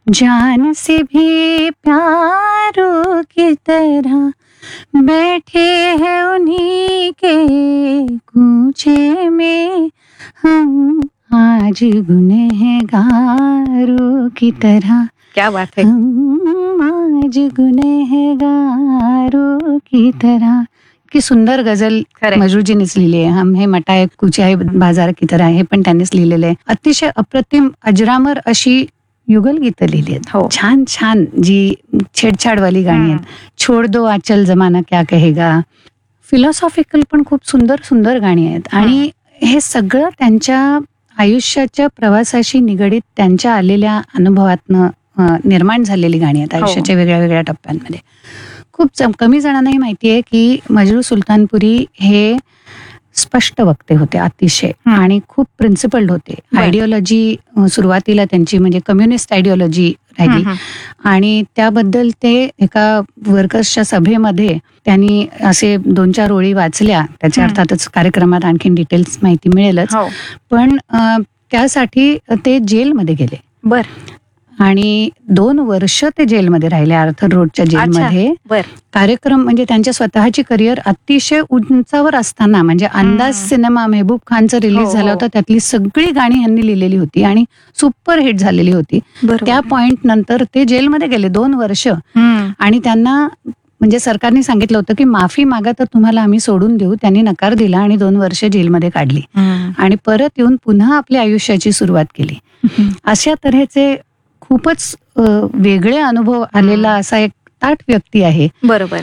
जान से भी प्यारों की तरह बैठे हैं उन्हीं के कूचे में हम आज गुनहगारों की तरह. क्या बात है. हम आज गुनहगारों की तरह. की सुंदर गझल मजरूजीनेच लिहिली आहे. हम हे मटाय कुचे आहे बाजार की तरह, हे पण त्यांनीच लिहिलेलं आहे. अतिशय अप्रतिम अजरामर अशी युगलगीतं लिहिली आहेत. हो. छान छान जी छेडछाडवाली गाणी आहेत. छोड दो आचल जमाना क्या कहेगा. फिलॉसॉफिकल पण खूप सुंदर सुंदर गाणी आहेत. आणि हे सगळं त्यांच्या आयुष्याच्या प्रवासाशी निगडीत त्यांच्या आलेल्या अनुभवातनं निर्माण झालेली गाणी आहेत आयुष्याच्या वेगळ्या वेगळ्या टप्प्यांमध्ये. खूप कमी जणांनाही माहिती आहे की मजरू सुलतानपुरी हे स्पष्ट वक्ते होते अतिशय, आणि खूप प्रिन्सिपल्ड होते. आयडिओलॉजी सुरुवातीला त्यांची म्हणजे कम्युनिस्ट आयडिओलॉजी राहिली, आणि त्याबद्दल ते एका वर्कर्सच्या सभेमध्ये त्यांनी असे 2-4 ओळी वाचल्या. त्याच्या अर्थातच कार्यक्रमात आणखीन डिटेल्स माहिती मिळेलच, पण त्यासाठी ते जेलमध्ये गेले. बर. आणि 2 वर्ष ते जेलमध्ये राहिले, आर्थर रोडच्या जेलमध्ये. कार्यक्रम म्हणजे त्यांच्या स्वतःची करिअर अतिशय उंचावर असताना, म्हणजे अंदाज सिनेमा मेहबूब खानचं रिलीज झाला होता, त्यातली सगळी गाणी यांनी लिहिलेली होती आणि सुपर हिट झालेली होती. त्या पॉइंट नंतर ते जेलमध्ये गेले 2 वर्ष, आणि त्यांना म्हणजे सरकारने सांगितलं होतं की माफी मागा तर तुम्हाला आम्ही सोडून देऊ. त्यांनी नकार दिला आणि 2 वर्ष जेलमध्ये काढली, आणि परत येऊन पुन्हा आपल्या आयुष्याची सुरुवात केली. अशा तऱ्हेचे खूपच वेगळे अनुभव आलेला असा एक ताठ व्यक्ती आहे. बरोबर.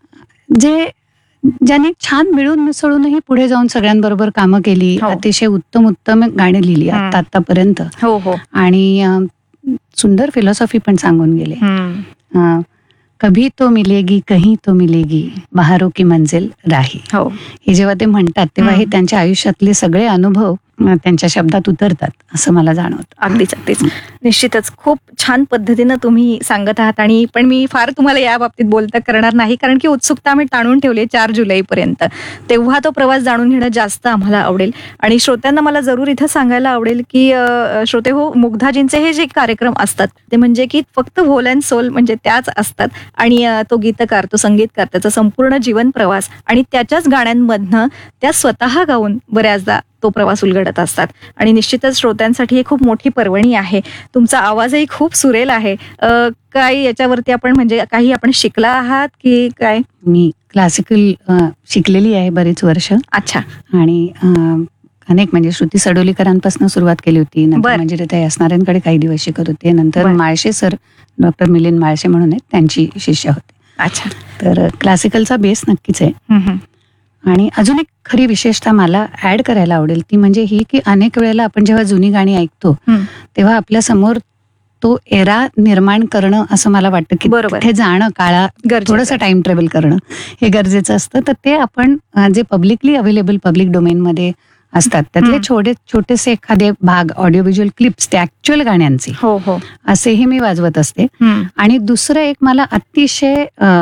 ज्याने छान मिळून मिसळूनही पुढे जाऊन सगळ्यांबरोबर कामं केली. अतिशय उत्तम उत्तम गाणी लिहिली आतापर्यंत, आणि सुंदर फिलॉसॉफी पण सांगून गेले. कभी तो मिलेगी कहीं तो मिलेगी बहारों की मंजिल राही. हे जेव्हा ते म्हणतात तेव्हा हे त्यांच्या आयुष्यातले सगळे अनुभव त्यांच्या शब्दात उतरतात असं मला जाणवतं. अगदीच अगदीच. निश्चितच खूप छान पद्धतीनं तुम्ही सांगत आहात, आणि पण मी फार तुम्हाला या बाबतीत बोलता करणार नाही, कारण की उत्सुकता आम्ही टाळून ठेवली 4 जुलैपर्यंत. तेव्हा तो प्रवास जाणून घेणं जास्त आम्हाला आवडेल. आणि श्रोत्यांना मला जरूर इथं सांगायला आवडेल की श्रोते हो, मुग्धाजींचे हे जे कार्यक्रम असतात ते म्हणजे की फक्त व्होल अँड सोल म्हणजे त्याच असतात, आणि तो गीतकार, तो संगीतकार, त्याचा संपूर्ण जीवन प्रवास आणि त्याच्याच गाण्यांमधनं त्या स्वतः गाऊन बऱ्याचदा तो प्रवास उलगडत असतात. आणि निश्चितच श्रोत्यांसाठी ही खूप मोठी पर्वणी आहे. तुमचा आवाजही खूप सुरेल आहे. काय याच्यावरती आपण म्हणजे काही आपण शिकला आहात की काय? मी क्लासिकल शिकलेली आहे बरीच वर्ष. अच्छा. आणि अनेक म्हणजे श्रुती सडोलीकरांपासून सुरुवात केली होती. नंतर मंजिरीताई असणाऱ्यांकडे काही दिवस शिकत होते. नंतर माळशे सर, डॉक्टर मिलिंद माळशे म्हणून आहेत, त्यांची शिष्य होते. अच्छा. तर क्लासिकलचा बेस नक्कीच आहे. आणि अजून एक खरी विशेषता मला ऍड करायला आवडेल ती म्हणजे ही की अनेक वेळेला आपण जेव्हा जुनी गाणी ऐकतो तेव्हा आपल्या समोर तो एरा निर्माण करणं असं मला वाटतं की हे जाणं, काळा थोडंसं टाइम ट्रॅव्हल करणं हे गरजेचं असतं. तर ते आपण जे पब्लिकली अवेलेबल पब्लिक डोमेनमध्ये असतात त्यातले छोटेसे एखादे भाग, ऑडिओ व्हिज्युअल क्लिप्स, ते ऍक्च्युअल गाण्यांचे असेही मी वाजवत असते. आणि दुसरं एक मला अतिशय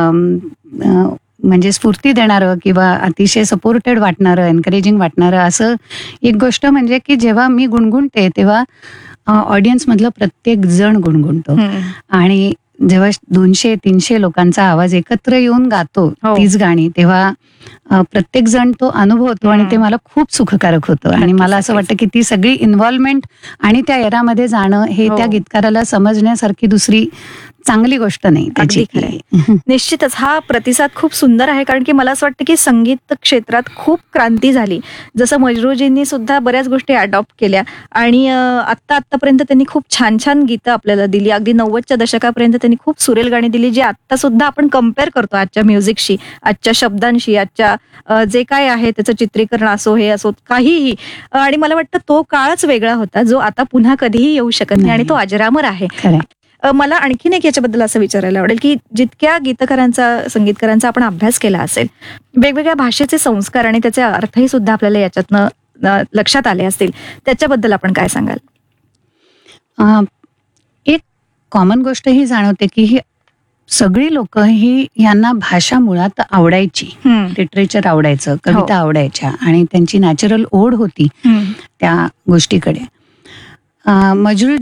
म्हणजे स्फूर्ती देणारं किंवा अतिशय सपोर्टेड वाटणारं, एनकरेजिंग वाटणारं असं एक गोष्ट म्हणजे की जेव्हा मी गुणगुणते तेव्हा ऑडियन्स मधलं प्रत्येक जण गुणगुणतो, आणि जेव्हा 200-300 लोकांचा आवाज एकत्र येऊन गातो तीच गाणी, तेव्हा प्रत्येक जण तो अनुभवतो, आणि ते मला खूप सुखकारक होतं. आणि मला असं वाटतं की ती सगळी इन्व्हॉल्वमेंट आणि त्या एरामध्ये जाणं हे त्या गीतकाराला समजण्यासारखी दुसरी चांगली गोष्ट नाही त्याची. निश्चितच हा प्रतिसाद खूप सुंदर आहे, कारण की मला असं वाटतं की संगीत क्षेत्रात खूप क्रांती झाली. जसं मजरूजींनी सुद्धा बऱ्याच गोष्टी अडॉप्ट केल्या, आणि आतापर्यंत त्यांनी खूप छान छान गीतं आपल्याला दिली. अगदी 90च्या दशकापर्यंत त्यांनी खूप सुरेल गाणी दिली, जी आता सुद्धा आपण कम्पेअर करतो आजच्या म्युझिकशी, आजच्या शब्दांशी, आजच्या जे काय आहे त्याचं चित्रीकरण असो, हे असो, काहीही. आणि मला वाटतं तो काळच वेगळा होता जो आता पुन्हा कधीही येऊ शकत नाही, आणि तो अजरामर आहे. मला आणखीन एक याच्याबद्दल असं विचारायला आवडेल की जितक्या गीतकारांचा, संगीतकारांचा आपण अभ्यास केला असेल, वेगवेगळ्या भाषेचे संस्कार आणि त्याचे अर्थही सुद्धा आपल्याला याच्यातनं लक्षात आले असतील, त्याच्याबद्दल आपण काय सांगाल? एक कॉमन गोष्ट ही जाणवते की ही सगळी लोक ही यांना भाषा मुळात आवडायची, लिटरेचर आवडायचं, कविता आवडायच्या, आणि त्यांची नॅचरल ओढ होती त्या गोष्टीकडे. मजरू